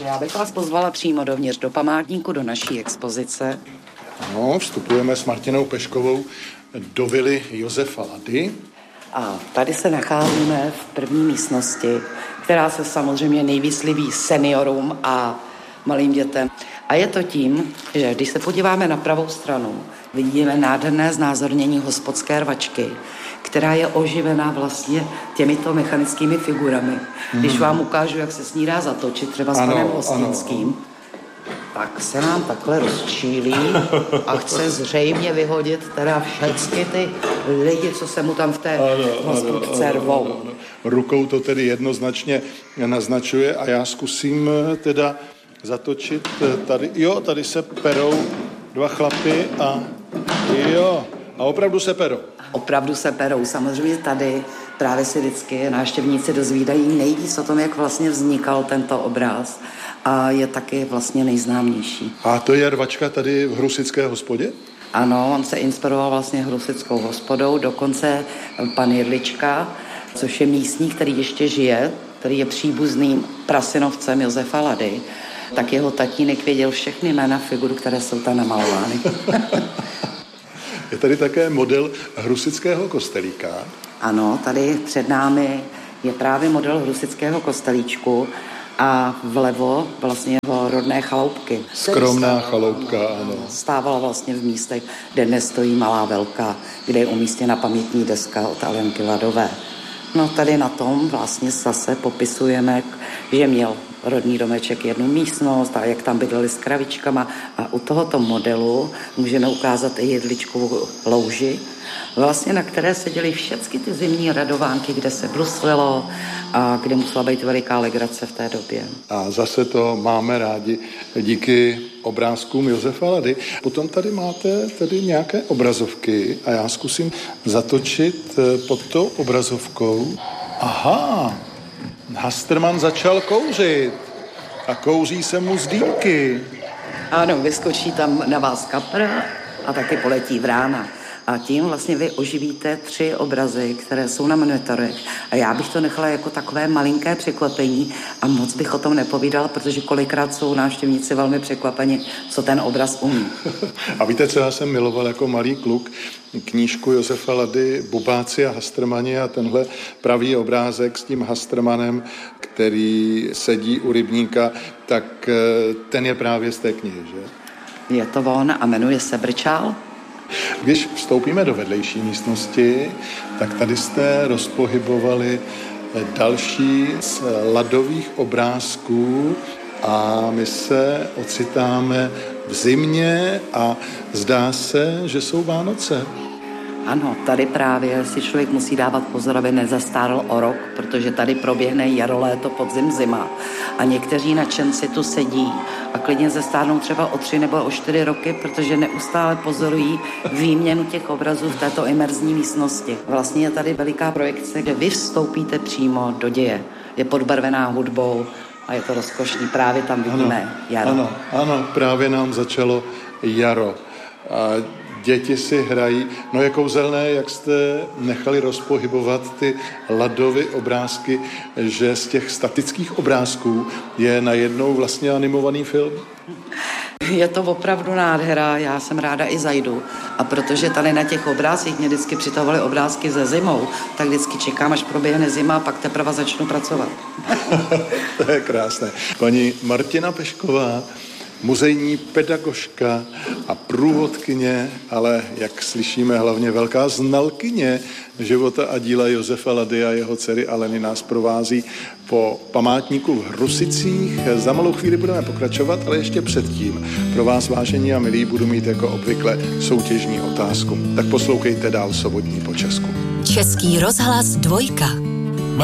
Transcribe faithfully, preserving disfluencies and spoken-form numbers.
Já bych vás pozvala přímo dovnitř do památníku, do naší expozice. No, vstupujeme s Martinou Peškovou do vily Josefa Lady. A tady se nacházíme v první místnosti, která se samozřejmě nejvíc líbí seniorům a malým dětem. A je to tím, že když se podíváme na pravou stranu, vidíme nádherné znázornění hospodské rvačky, která je oživená vlastně těmito mechanickými figurami. Hmm. Když vám ukážu, jak se s ní dá zatočit, třeba s ano, panem Hostinským, tak se nám takhle rozčílí a chce zřejmě vyhodit teda všechny ty lidi, co se mu tam v té hospodce rvou. Rukou to tedy jednoznačně naznačuje a já zkusím teda zatočit tady. Jo, tady se perou dva chlapy a jo, a opravdu se perou. Opravdu se perou. Samozřejmě tady právě si vždycky návštěvníci dozvídají nejvíc o tom, jak vlastně vznikal tento obraz a je taky vlastně nejznámější. A to je rvačka tady v Hrusické hospodě? Ano, on se inspiroval vlastně Hrusickou hospodou, dokonce pan Jirlička, což je místní, který ještě žije, který je příbuzným prasinovcem Josefa Lady, tak jeho tatínek věděl všechny jména figur, které jsou tam namalovány. Je tady také model Hrusického kostelíka. Ano, tady před námi je právě model Hrusického kostelíčku a vlevo vlastně jeho rodné chaloupky. Skromná chaloupka, ano. Stávala vlastně v místech, kde dnes stojí Malá Velka, kde je umístěna pamětní deska od Alenky Ladové. No tady na tom vlastně zase popisujeme, že měl rodný domeček jednu místnost a jak tam bydleli s kravičkama a u tohoto modelu můžeme ukázat i jedličkovou louži, vlastně na které seděly všechny ty zimní radovánky, kde se bruslilo a kde musela být veliká legrace v té době. A zase to máme rádi díky obrázkům Josefa Lady. Potom tady máte tedy nějaké obrazovky a já zkusím zatočit pod tou obrazovkou. Aha, Hasterman začal kouřit a kouří se mu z dýmky. Ano, vyskočí tam na vás kapra a taky poletí vrána. A tím vlastně vy oživíte tři obrazy, které jsou na monitorech. A já bych to nechala jako takové malinké překvapení a moc bych o tom nepovídala, protože kolikrát jsou návštěvníci velmi překvapeni, co ten obraz umí. A víte, co já jsem miloval jako malý kluk? Knížku Josefa Lady Bubáci a Hastrmani a tenhle pravý obrázek s tím Hastrmanem, který sedí u rybníka, tak ten je právě z té knihy, že? Je to on a jmenuje se Brčál. Když vstoupíme do vedlejší místnosti, tak tady jste rozpohybovali další z ladových obrázků a my se ocitáme v zimě a zdá se, že jsou Vánoce. Ano, tady právě si člověk musí dávat pozor, aby nezastárl o rok, protože tady proběhne jaro, léto, podzim, zima. A někteří nadšenci tu sedí a klidně zastárnou třeba o tři nebo o čtyři roky, protože neustále pozorují výměnu těch obrazů v této imerzní místnosti. Vlastně je tady veliká projekce, kde vy vstoupíte přímo do děje. Je podbarvená hudbou a je to rozkošný. Právě tam vidíme ano, jaro. Ano, ano, právě nám začalo jaro. A děti si hrají. No je kouzelné, jak jste nechali rozpohybovat ty ladovy obrázky, že z těch statických obrázků je najednou vlastně animovaný film. Je to opravdu nádhera, já jsem ráda i zajdu. A protože tady na těch obrázcích mě vždycky přitahovaly obrázky ze zimou, tak vždycky čekám, až proběhne zima a pak teprve začnu pracovat. To je krásné. Paní Martina Pešková, muzejní pedagožka a průvodkyně, ale jak slyšíme, hlavně velká znalkyně života a díla Josefa Lady a jeho dcery Aleny nás provází po památníku v Hrusicích. Za malou chvíli budeme pokračovat, ale ještě předtím pro vás, vážení a milí, budu mít jako obvykle soutěžní otázku. Tak poslouchejte dál Sobotní po česku. Český rozhlas dvojka.